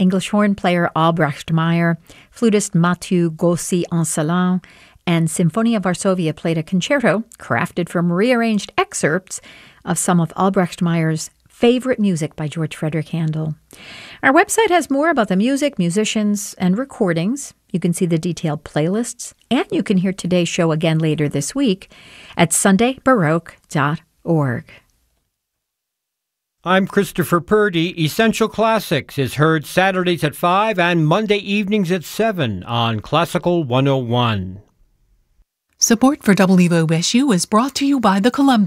English horn player Albrecht Meyer, flutist Mathieu Gaucy-Ancelin, and Symphonia Varsovia played a concerto crafted from rearranged excerpts of some of Albrecht Meyer's favorite music by George Frederick Handel. Our website has more about the music, musicians, and recordings. You can see the detailed playlists, and you can hear today's show again later this week at sundaybaroque.org. I'm Christopher Purdy. Essential Classics is heard Saturdays at 5 and Monday evenings at 7 on Classical 101. Support for WOSU is brought to you by the Columbia